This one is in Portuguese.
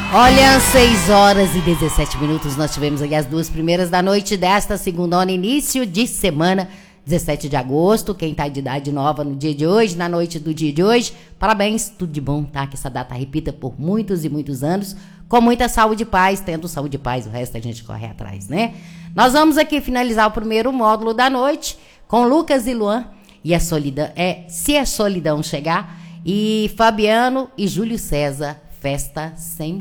Olha, 6 horas e 17 minutos, nós tivemos aí as 2 primeiras da noite desta segundona, início de semana, 17 de agosto. Quem tá de idade nova no dia de hoje, na noite do dia de hoje, parabéns, tudo de bom, tá? Que essa data repita por muitos e muitos anos, com muita saúde e paz. Tendo saúde e paz, o resto a gente corre atrás, né? Nós vamos aqui finalizar o primeiro módulo da noite com Lucas e Luan e a solidão, Se a Solidão Chegar, e Fabiano e Júlio César, Festa Sem